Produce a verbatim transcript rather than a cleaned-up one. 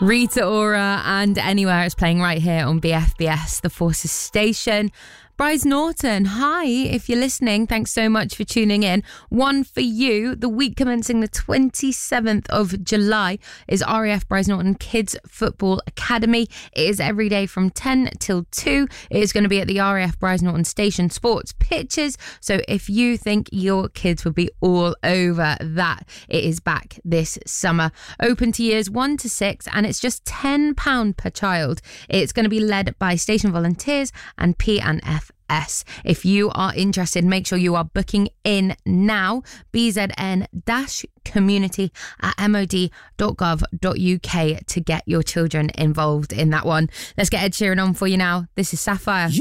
Rita Ora and Anywhere is playing right here on B F B S, the Forces station. Bryce Norton, hi, if you're listening, thanks so much for tuning in. One for you, the week commencing the twenty-seventh of July is R A F Bryce Norton Kids Football Academy. It is every day from ten till two. It is going to be at the R A F Bryce Norton Station Sports pitches. So if you think your kids would be all over that, it is back this summer. Open to years one to six, and it's just ten pounds per child. It's going to be led by station volunteers and P and F S. If you are interested, make sure you are booking in now. B Z N community at mod dot gov dot uk to get your children involved in that one. Let's get Ed Sheeran on for you now. This is Sapphire.